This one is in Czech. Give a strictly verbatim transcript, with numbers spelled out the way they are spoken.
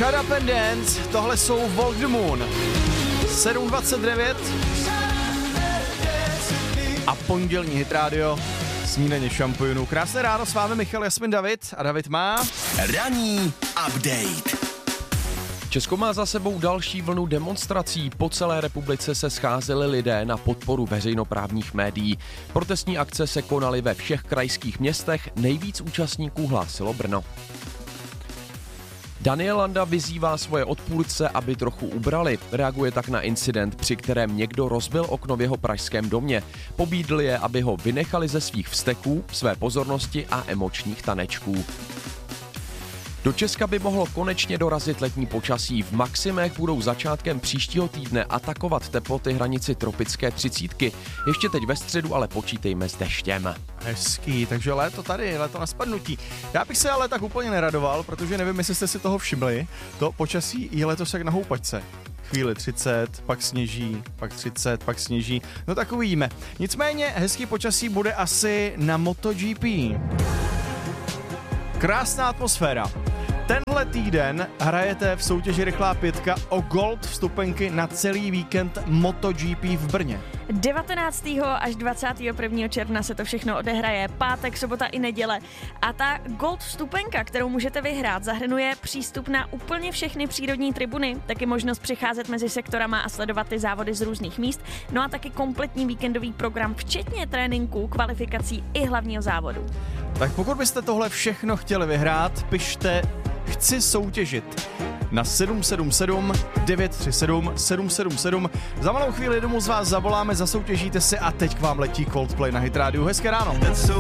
Shut Up and Dance, tohle jsou Walk the Moon. sedm dvacet devět a pondělní Hit Radio, snídaně šampionů. Krásné ráno, s vámi Michal, Jasmin, David a David má... Ranní update. Česko má za sebou další vlnu demonstrací. Po celé republice se scházeli lidé na podporu veřejnoprávních médií. Protestní akce se konaly ve všech krajských městech, nejvíc účastníků hlásilo Brno. Daniel Landa vyzývá svoje odpůrce, aby trochu ubrali. Reaguje tak na incident, při kterém někdo rozbil okno v jeho pražském domě. Pobídl je, aby ho vynechali ze svých vzteků, své pozornosti a emočních tanečků. Do Česka by mohlo konečně dorazit letní počasí. V maximech budou začátkem příštího týdne atakovat teploty hranici tropické třicítky. Ještě teď ve středu ale počítejme s deštěm. Hezký, takže léto tady, léto na spadnutí. Já bych se ale tak úplně neradoval, protože nevím, jestli jste si toho všimli. To počasí je letos jak na houpačce. Chvíli třicet, pak sněží, pak třicet, pak sněží. No tak uvidíme. Nicméně hezký počasí bude asi na MotoGP. Krásná atmosféra. Tenhle týden hrajete v soutěži Rychlá pětka o Gold vstupenky na celý víkend MotoGP v Brně. devatenáctého až dvacátého prvního června se to všechno odehraje, pátek, sobota i neděle. A ta Gold vstupenka, kterou můžete vyhrát, zahrnuje přístup na úplně všechny přírodní tribuny, taky možnost přecházet mezi sektorama a sledovat ty závody z různých míst, no a taky kompletní víkendový program, včetně tréninků, kvalifikací i hlavního závodu. Tak pokud byste tohle všechno chtěli vyhrát, pište chci soutěžit na sedm sedm sedm devět tři sedm sedm sedm sedm. Za malou chvíli domů z vás zavoláme, zasoutěžíte si a teď k vám letí Coldplay na Hit Radio. Hezké ráno.